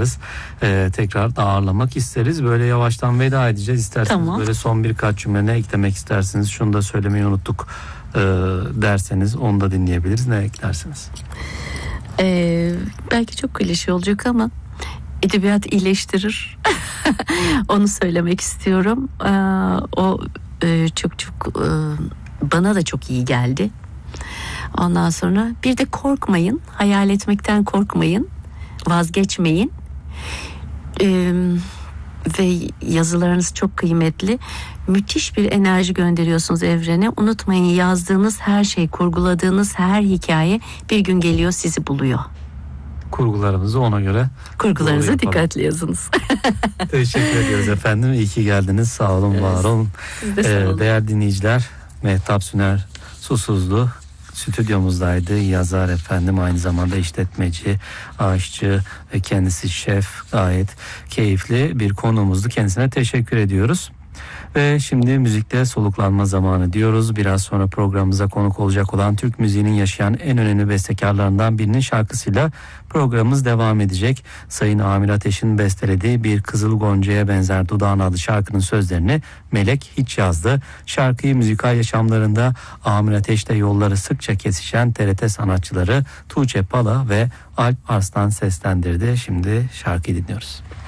bakarız. Tekrar da ağırlamak isteriz. Böyle yavaştan veda edeceğiz. İsterseniz Tamam. böyle son birkaç cümle ne eklemek istersiniz? Şunu da söylemeyi unuttuk derseniz onu da dinleyebiliriz. Ne eklersiniz? Belki çok klişe olacak ama edebiyat iyileştirir. Onu söylemek istiyorum. O çok bana da çok iyi geldi. Ondan sonra bir de korkmayın, hayal etmekten korkmayın, vazgeçmeyin. Ve yazılarınız çok kıymetli. Müthiş bir enerji gönderiyorsunuz evrene. Unutmayın, yazdığınız her şey, kurguladığınız her hikaye bir gün geliyor, sizi buluyor. Kurgularımızı ona göre Kurgularınızı dikkatli yazınız. Teşekkür ediyoruz efendim. İyi ki geldiniz. Sağ olun, Evet. var olun. Siz de sağ olun. Değerli dinleyiciler, Mehtap Süner Susuzlu stüdyomuzdaydı. Yazar efendim, aynı zamanda işletmeci, aşçı ve kendisi şef. Gayet keyifli bir konuğumuzdu. Kendisine teşekkür ediyoruz. Ve şimdi müzikte soluklanma zamanı diyoruz. Biraz sonra programımıza konuk olacak olan Türk müziğinin yaşayan en önemli bestekarlarından birinin şarkısıyla programımız devam edecek. Sayın Amir Ateş'in bestelediği Bir Kızıl Gonca'ya Benzer Dudağın adlı şarkının sözlerini Melek Hiç yazdı. Şarkıyı müzikal yaşamlarında Amir Ateş'le yolları sıkça kesişen TRT sanatçıları Tuğçe Pala ve Alp Arslan seslendirdi. Şimdi şarkıyı dinliyoruz.